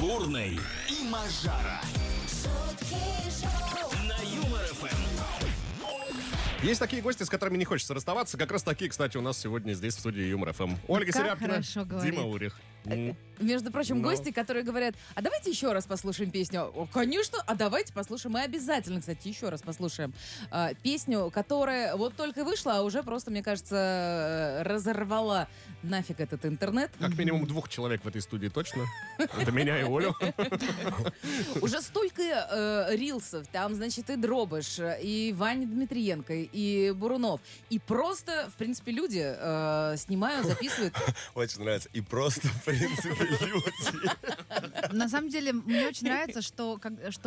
Бурный и Мажара. На Юмор ФМ. Есть такие гости, с которыми не хочется расставаться. Как раз такие, кстати, у нас сегодня здесь в студии Юмор ФМ. Ольга Серябкина, Дима Урих. Между прочим, гости, которые говорят, а давайте еще раз послушаем песню. О, конечно, а давайте послушаем. Мы обязательно, кстати, еще раз послушаем песню, которая вот только вышла, а уже просто, мне кажется, разорвала нафиг этот интернет. Как минимум 2 человек в этой студии точно. Это меня и Олю. Уже столько рилсов. Там, значит, и Дробыш, и Ваня Дмитриенко, и Бурунов. И просто, в принципе, люди снимают, записывают. Очень нравится. И просто, в принципе, люди. На самом деле, мне очень нравится, что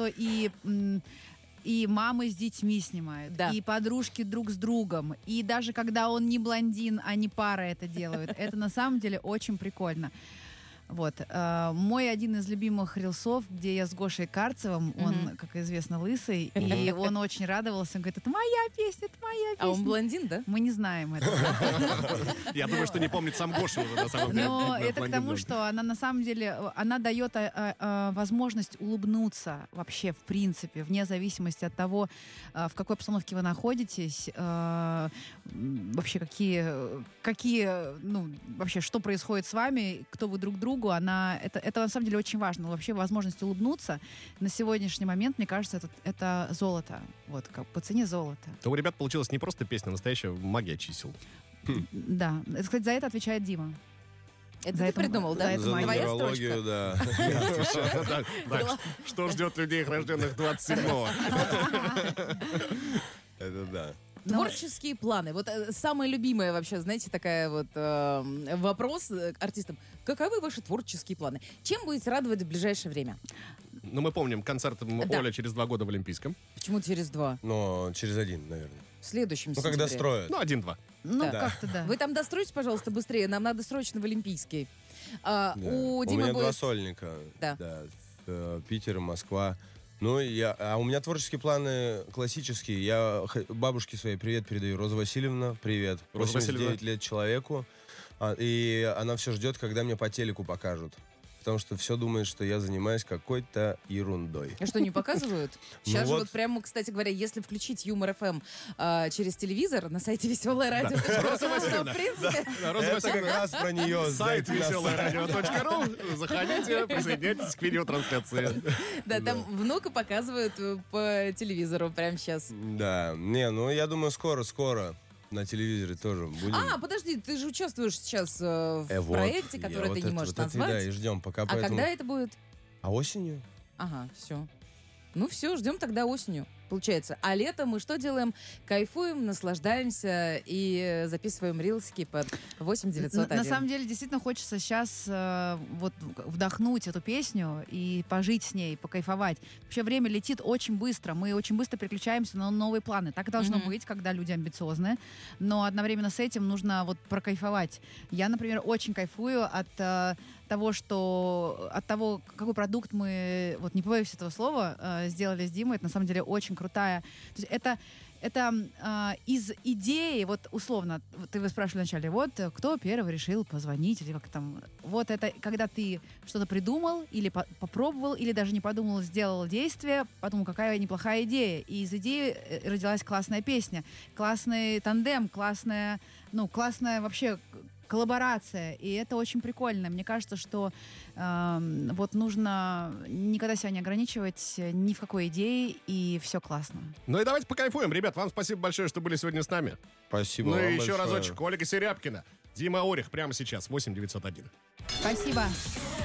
и мамы с детьми снимают, Да. и подружки друг с другом, и даже когда он не блондин, а не пара это делают. Это на самом деле очень прикольно. Вот. Мой один из любимых рилсов, где я с Гошей Карцевым, он, как известно, лысый, и он очень радовался, он говорит, это моя песня, это моя песня. А он блондин, да? Мы не знаем это. Я думаю, что не помнит сам Гоша уже на самом деле. Но это к тому, что она на самом деле, она дает возможность улыбнуться вообще, в принципе, вне зависимости от того, в какой обстановке вы находитесь, вообще какие, ну, вообще, что происходит с вами, кто вы друг другу, это на самом деле очень важно. Вообще возможность улыбнуться на сегодняшний момент, мне кажется, это золото. Вот, как по цене золота. То у ребят получилась не просто песня, а настоящая магия чисел. Да. Кстати, за это отвечает Дима. Это За ты это- придумал, за да? это За моя Твоя нумерологию, строчка? да. Так, что ждет людей, рожденных 27-го? Это да. Творческие планы. Вот самая любимая вообще, знаете, такая вот вопрос к артистам. Каковы ваши творческие планы? Чем будете радовать в ближайшее время? Ну, мы помним концерт Да. Оля через 2 года в Олимпийском. Почему через 2? Но через 1, наверное. В следующем Ну, когда сентябре. строят. Ну, 1-2. Ну, Да. как-то да. Вы там достройте, пожалуйста, быстрее. Нам надо срочно в Олимпийский. Да. У У Димы меня 2 будет... сольника. Да. Питер, Москва. Ну, у меня творческие планы классические. Я бабушке своей привет передаю. Роза Васильевна, привет. Роза 89 Васильевна. лет человеку. И она все ждет, когда мне по телеку покажут. Потому что все думает, что я занимаюсь какой-то ерундой. А что, не показывают? Ну Сейчас же вот. вот прямо, кстати говоря, если включить Юмор ФМ через телевизор на сайте Веселое радио, Роза то, Васильевна. в принципе, Роза Это Васильевна, как раз про нее. сайт веселорадио.ру. Заходите, присоединяйтесь к видеотрансляции. да, там внука показывают по телевизору прямо сейчас. Да, я думаю, скоро на телевизоре тоже будем. Подожди, ты же участвуешь сейчас в Вот, проекте, я который ты не можешь вот это, да, назвать. и ждем пока. А поэтому... когда это будет? А осенью? Ага, все. Ну все, ждем тогда осенью, получается. А летом мы что делаем? Кайфуем, наслаждаемся и записываем рилсики под 8901. На самом деле, действительно хочется сейчас вот вдохнуть эту песню и пожить с ней, покайфовать. Вообще время летит очень быстро. Мы очень быстро переключаемся на новые планы. Так должно быть, когда люди амбициозны. Но одновременно с этим нужно вот прокайфовать. Я, например, очень кайфую от того, какой продукт мы, вот не побоюсь этого слова, сделали с Димой. Это на самом деле очень крутая. То есть это из идеи, вот условно, вы спрашивали вначале, вот кто первый решил позвонить, или как там, вот это, когда ты что-то придумал, или попробовал, или даже не подумал, сделал действие, подумал, какая неплохая идея, и из идеи родилась классная песня, классный тандем, классная вообще коллаборация, и это очень прикольно. Мне кажется, что вот нужно никогда себя не ограничивать ни в какой идее, и все классно. Ну и давайте покайфуем. Ребят, вам спасибо большое, что были сегодня с нами. Спасибо Ну вам и еще большое. разочек. Ольга Серябкина, Дима Орих прямо сейчас, 8901. Спасибо.